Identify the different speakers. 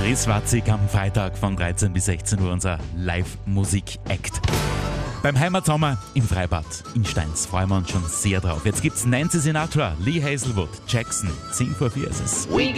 Speaker 1: Chris Watzig am Freitag von 13 bis 16 Uhr, unser Live-Musik-Act. Beim Heimatsommer im Freibad in Steins freuen wir uns schon sehr drauf. Jetzt gibt's Nancy Sinatra, Lee Hazelwood, Jackson, 10 vor 4 ist es.